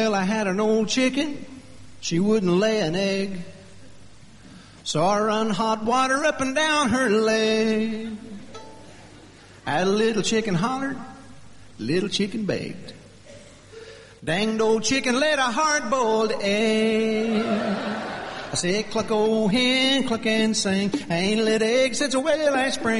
Well, I had an old chicken, she wouldn't lay an egg. So I run hot water up and down her leg. Had a little chicken hollered, little chicken begged. Danged old chicken laid a hard-boiled egg. I said, cluck, old hen, cluck and sing. I ain't laid eggs since a way last spring.